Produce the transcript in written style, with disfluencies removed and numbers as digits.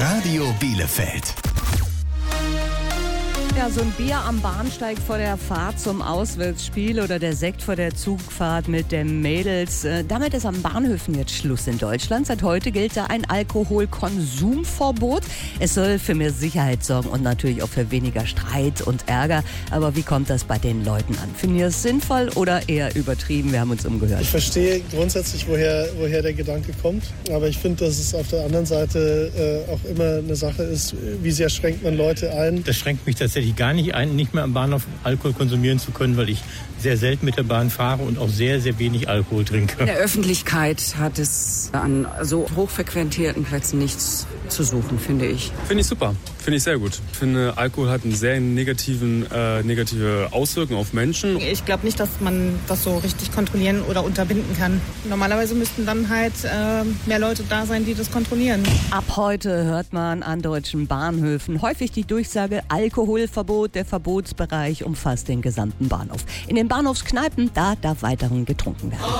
Radio Bielefeld. Ja, so ein Bier am Bahnsteig vor der Fahrt zum Auswärtsspiel oder der Sekt vor der Zugfahrt mit den Mädels. Damit ist am Bahnhöfen jetzt Schluss in Deutschland. Seit heute gilt da ein Alkoholkonsumverbot. Es soll für mehr Sicherheit sorgen und natürlich auch für weniger Streit und Ärger. Aber wie kommt das bei den Leuten an? Finden ihr es sinnvoll oder eher übertrieben? Wir haben uns umgehört. Ich verstehe grundsätzlich, woher der Gedanke kommt. Aber ich finde, dass es auf der anderen Seite auch immer eine Sache ist, wie sehr schränkt man Leute ein. Das schränkt mich tatsächlich gar nicht ein, nicht mehr am Bahnhof Alkohol konsumieren zu können, weil ich sehr selten mit der Bahn fahre und auch sehr, sehr wenig Alkohol trinke. In der Öffentlichkeit hat es an so hochfrequentierten Plätzen nichts zu suchen, finde ich. Finde ich super, finde ich sehr gut. Ich finde, Alkohol hat eine sehr negative Auswirkung auf Menschen. Ich glaube nicht, dass man das so richtig kontrollieren oder unterbinden kann. Normalerweise müssten dann halt mehr Leute da sein, die das kontrollieren. Ab heute hört man an deutschen Bahnhöfen häufig die Durchsage Alkoholverbot. Der Verbotsbereich umfasst den gesamten Bahnhof. In den Bahnhofskneipen, da darf weiterhin getrunken werden.